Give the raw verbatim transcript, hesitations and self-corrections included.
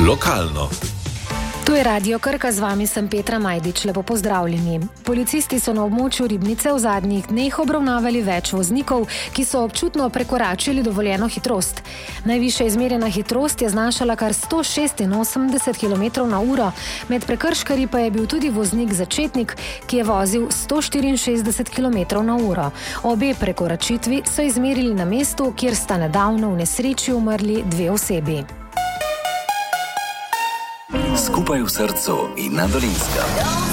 Lokalno. Tu je Radio Krka, z vami sem Petra Majdič, lepo pozdravljeni. Policisti so na območju Ribnice v zadnjih dneh obravnavali več voznikov, ki so občutno prekoračili dovoljeno hitrost. Najvišja izmerjena hitrost je znašala kar sto šestinosemdeset kilometrov na uro, med prekrškarji pa je bil tudi voznik začetnik, ki je vozil sto štiriinšestdeset kilometrov na uro. Obe prekoračitvi so izmerili na mestu, kjer sta nedavno v nesreči umrli dve osebi. Skupaj v srcu in na Dolenjskem.